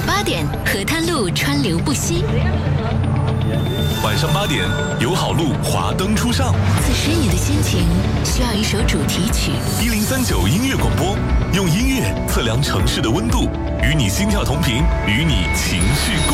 8点，河滩路川流不息。 晚上8点，友好路华灯初上。 此时你的心情需要一首主题曲。 1039音乐广播，用音乐测量城市的温度，与你心跳同频，与你情绪